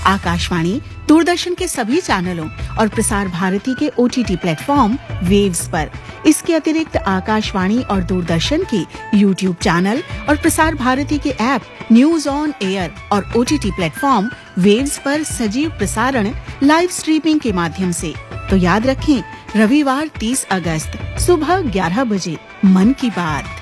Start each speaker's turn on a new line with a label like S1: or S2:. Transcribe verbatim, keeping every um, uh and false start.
S1: आकाशवाणी, दूरदर्शन के सभी चैनलों और प्रसार भारती के ओटीटी प्लेटफॉर्म वेव्स पर। इसके अतिरिक्त आकाशवाणी और दूरदर्शन के यूट्यूब चैनल और प्रसार भारती के ऐप न्यूज ऑन एयर और ओटीटी प्लेटफॉर्म वेव्स पर सजीव प्रसारण लाइव स्ट्रीमिंग के माध्यम से। तो याद रखें, रविवार तीस अगस्त सुबह ग्यारह बजे मन की बात।